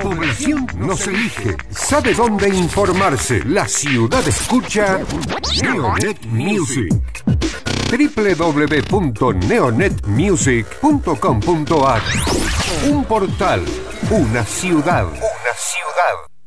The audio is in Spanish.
población nos elige. ¿Sabe dónde informarse? La ciudad escucha Neonet Music. www.neonetmusic.com.ar. Un portal, una ciudad. Una ciudad.